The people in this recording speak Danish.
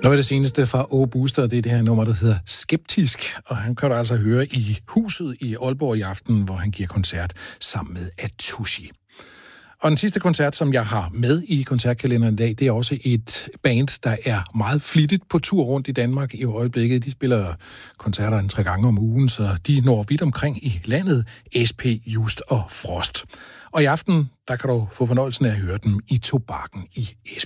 Noget af det seneste fra Åge Booster, det er det her nummer, der hedder Skeptisk, og han kan du altså høre i Huset i Aalborg i aften, hvor han giver koncert sammen med Atushi. Og den sidste koncert, som jeg har med i koncertkalenderen i dag, det er også et band, der er meget flittigt på tur rundt i Danmark i øjeblikket. De spiller koncerter 3 gange om ugen, så de når vidt omkring i landet. SP, Just og Frost. Og i aften, der kan du få fornøjelsen af at høre dem i Tobakken i Esbjerg.